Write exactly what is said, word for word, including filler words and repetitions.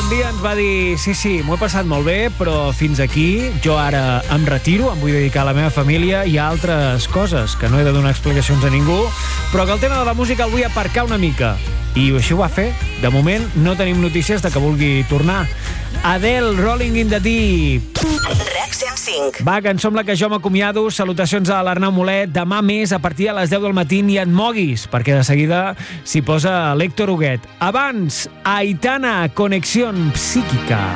un dia ens va dir sí, sí, m'ho he passat molt bé, però fins aquí, jo ara em retiro, em vull dedicar a la meva família i a altres coses, que no he de donar explicacions a ningú, però que el tema de la música el vull aparcar una mica. I així ho va fer. De moment no tenim notícies de que vulgui tornar. Adele, Rolling in the Deep. RAC cent cinc. Va, que en som la que jo m'acomiado. Salutacions a l'Arnau Molet. Demà més, a partir de les deu del matí, ni et moguis, perquè de seguida s'hi posa l'Héctor Huguet. Abans, Aitana, Conexión Psíquica.